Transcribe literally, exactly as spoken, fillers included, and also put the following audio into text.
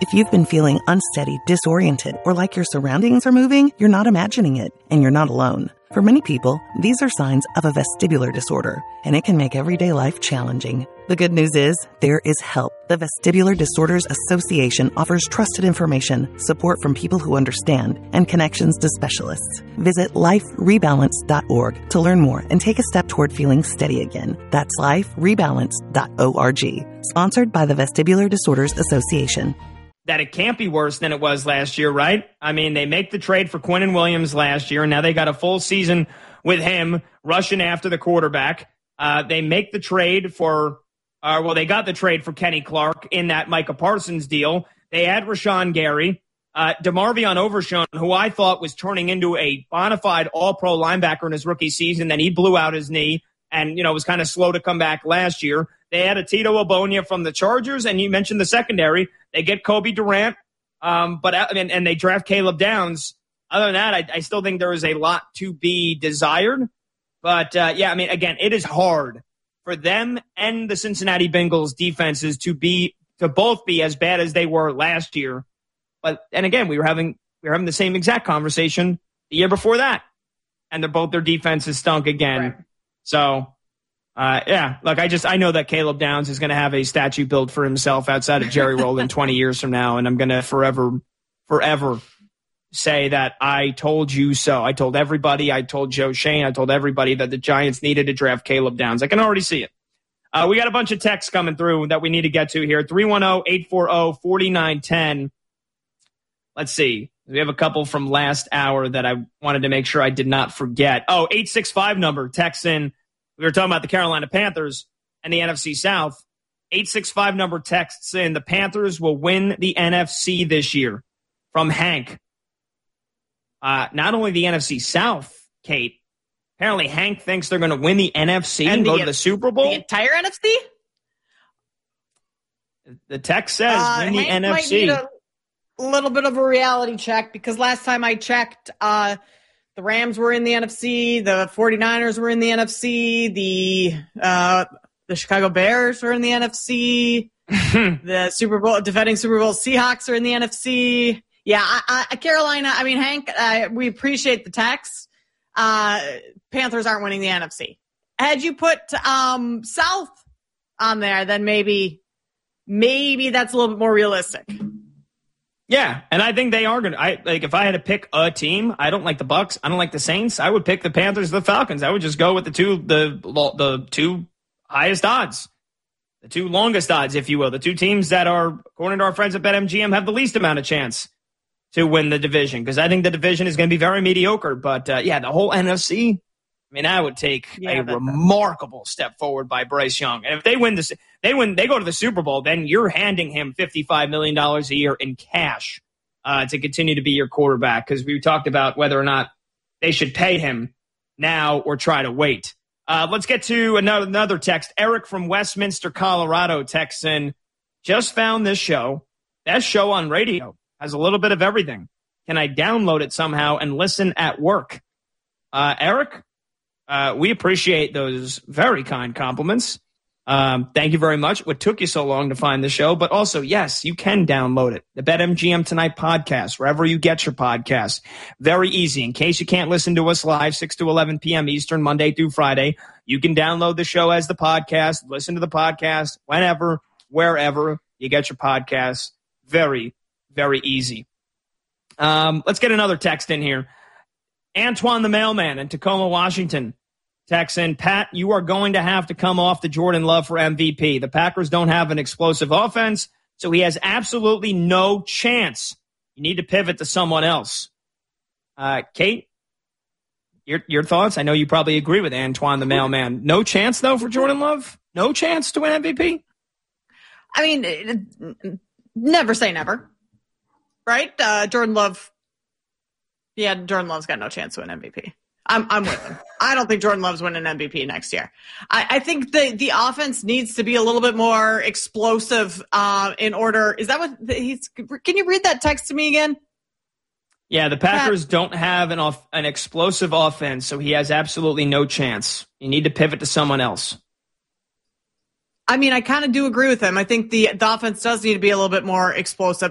If you've been feeling unsteady, disoriented, or like your surroundings are moving, you're not imagining it, and you're not alone. For many people, these are signs of a vestibular disorder, and it can make everyday life challenging. The good news is, there is help. The Vestibular Disorders Association offers trusted information, support from people who understand, and connections to specialists. Visit life rebalance dot org to learn more and take a step toward feeling steady again. That's life rebalance dot org. Sponsored by the Vestibular Disorders Association. That it can't be worse than it was last year, right? I mean, they make the trade for Quinnen Williams last year, and now they got a full season with him rushing after the quarterback. Uh, they make the trade for, uh, well, they got the trade for Kenny Clark in that Micah Parsons deal. They add Rashawn Gary. Uh, DeMarvion Overshown, who I thought was turning into a bona fide all-pro linebacker in his rookie season, then he blew out his knee and, you know, was kind of slow to come back last year. They had a Tito Obonia from the Chargers, and you mentioned the secondary. They get Kobe Durant, um, but and, and they draft Caleb Downs. Other than that, I, I still think there is a lot to be desired. But, uh, yeah, I mean, again, it is hard for them and the Cincinnati Bengals defenses to be to both be as bad as they were last year. But and again, we were having we were having the same exact conversation the year before that, and they're both their defenses stunk again. Right. So. Uh, yeah, look, I just I know that Caleb Downs is going to have a statue built for himself outside of Jerry Rowland twenty years from now, and I'm going to forever, forever say that I told you so. I told everybody. I told Joe Shane. I told everybody that the Giants needed to draft Caleb Downs. I can already see it. Uh, we got a bunch of texts coming through that we need to get to here. three one zero, eight four zero, four nine one zero. Let's see. We have a couple from last hour that I wanted to make sure I did not forget. Oh, eight six five number, text in. We were talking about the Carolina Panthers and the N F C South. eight six five number texts in. The Panthers will win the N F C this year. From Hank. Uh, not only the N F C South, Kate. Apparently Hank thinks they're going to win the N F C and, and go the, to the Super Bowl. The entire N F C? The text says uh, win the Hank N F C. Might need a little bit of a reality check because last time I checked, uh, the Rams were in the N F C. The 49ers were in the N F C. The uh, the Chicago Bears were in the N F C. The Super Bowl defending Super Bowl Seahawks are in the N F C. Yeah, I, I, Carolina. I mean, Hank, uh, we appreciate the text. Uh, Panthers aren't winning the N F C. Had you put um, South on there, then maybe maybe that's a little bit more realistic. Yeah, and I think they are going to. I like if I had to pick a team, I don't like the Bucks. I don't like the Saints. I would pick the Panthers, the Falcons. I would just go with the two, the the two highest odds, the two longest odds, if you will, the two teams that are, according to our friends at BetMGM, have the least amount of chance to win the division. Because I think the division is going to be very mediocre. But uh, yeah, the whole N F C. I mean, I would take yeah, a remarkable step forward by Bryce Young. And if they win this, they win, they go to the Super Bowl, then you're handing him fifty-five million dollars a year in cash uh, to continue to be your quarterback. Because we talked about whether or not they should pay him now or try to wait. Uh, let's get to another, another text. Eric from Westminster, Colorado texts in, just found this show. That show on radio has a little bit of everything. Can I download it somehow and listen at work? Uh, Eric? Uh, we appreciate those very kind compliments. Um, thank you very much. What took you so long to find the show? But also, yes, you can download it. The BetMGM Tonight podcast, wherever you get your podcast. Very easy. In case you can't listen to us live, six to eleven p.m. Eastern, Monday through Friday, you can download the show as the podcast, listen to the podcast whenever, wherever you get your podcasts. Very, very easy. Um, let's get another text in here. Antoine the Mailman in Tacoma, Washington. Text in, Pat, you are going to have to come off the Jordan Love for M V P. The Packers don't have an explosive offense, so he has absolutely no chance. You need to pivot to someone else. Uh, Kate, your your thoughts? I know you probably agree with Antoine the Mailman. No chance, though, for Jordan Love? No chance to win M V P? I mean, never say never, right? Uh, Jordan Love, yeah, Jordan Love's got no chance to win M V P. I'm I'm with him. I don't think Jordan Love's winning M V P next year. I, I think the the offense needs to be a little bit more explosive uh, in order. Is that what he's? Can you read that text to me again? Yeah, the Packers Pat. don't have an off, an explosive offense, so he has absolutely no chance. You need to pivot to someone else. I mean, I kind of do agree with him. I think the, the offense does need to be a little bit more explosive.